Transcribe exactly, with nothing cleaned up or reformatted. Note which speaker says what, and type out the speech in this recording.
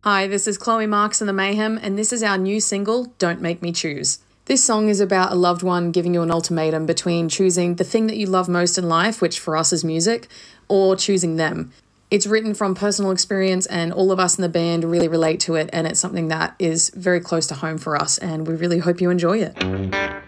Speaker 1: Hi, this is Chloe Marks and the Mayhem, and this is our new single, Don't Make Me Choose. This song is about a loved one giving you an ultimatum between choosing the thing that you love most in life, which for us is music, or choosing them. It's written from personal experience, and all of us in the band really relate to it, and it's something that is very close to home for us, and we really hope you enjoy it.